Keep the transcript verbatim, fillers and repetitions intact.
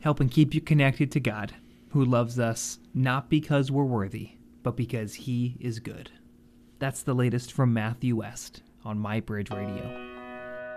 helping keep you connected to God, who loves us not because we're worthy, but because he is good. That's the latest from Matthew West on My Bridge Radio.